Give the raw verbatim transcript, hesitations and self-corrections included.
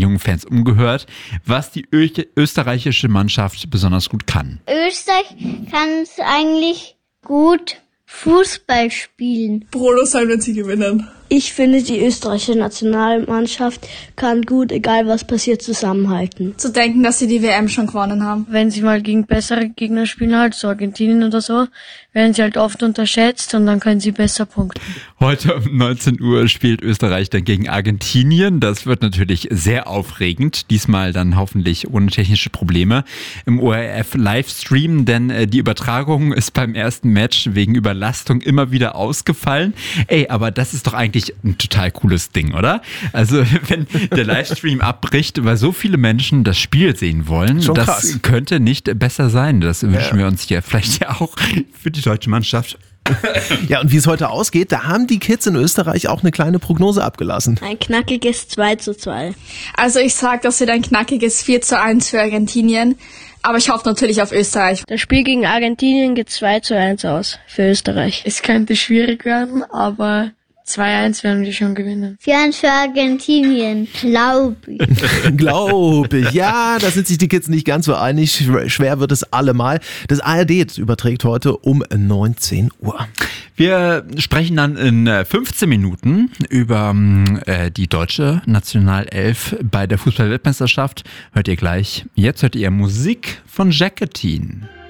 jungen Fans umgehört, was die Ö- österreichische Mannschaft besonders gut kann. Österreich kann es eigentlich gut Fußball spielen. Brolo sein, wenn sie gewinnen. Ich finde, die österreichische Nationalmannschaft kann gut, egal was passiert, zusammenhalten. Zu denken, dass sie die W M schon gewonnen haben. Wenn sie mal gegen bessere Gegner spielen, halt so Argentinien oder so, werden sie halt oft unterschätzt und dann können sie besser punkten. Heute um neunzehn Uhr spielt Österreich dann gegen Argentinien. Das wird natürlich sehr aufregend. Diesmal dann hoffentlich ohne technische Probleme im O R F-Livestream, denn äh, die Übertragung ist beim ersten Match wegen Überlastung immer wieder ausgefallen. Ey, aber das ist doch eigentlich ein total cooles Ding, oder? Also wenn der Livestream abbricht, weil so viele Menschen das Spiel sehen wollen, Schon das krass. könnte nicht besser sein. Das wünschen Ja. wir uns hier vielleicht ja auch für die deutsche Mannschaft. Ja, und wie es heute ausgeht, da haben die Kids in Österreich auch eine kleine Prognose abgelassen. Ein knackiges zwei zu zwei. Also ich sag, das wird ein knackiges vier zu eins für Argentinien. Aber ich hoffe natürlich auf Österreich. Das Spiel gegen Argentinien geht zwei zu eins aus für Österreich. Es könnte schwierig werden, aber zwei eins werden wir schon gewinnen. vier eins für Argentinien, glaube ich. Glaube ich. Ja, da sind sich die Kids nicht ganz so einig. Schwer- Schwer wird es allemal. Das A R D überträgt heute um neunzehn Uhr. Wir sprechen dann in äh, fünfzehn Minuten über äh, die deutsche Nationalelf bei der Fußball-Weltmeisterschaft. Hört ihr gleich. Jetzt hört ihr Musik von Jacqueline.